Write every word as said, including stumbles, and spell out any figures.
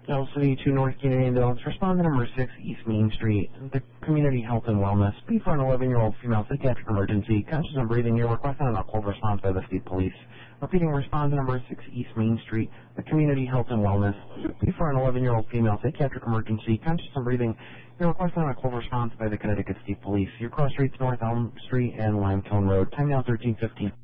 L City to North Canadian Dogs, respond to number six East Main Street, the Community Health and Wellness. B for an eleven-year-old female psychiatric emergency, conscious and breathing. You're requesting an alcohol response by the state police. Repeating, respond to number six East Main Street, the Community Health and Wellness. B for an eleven-year-old female psychiatric emergency, conscious and breathing. You're requesting an alcohol response by the Connecticut State Police. Your cross streets North Elm Street and Limekiln Road. Time now thirteen fifteen.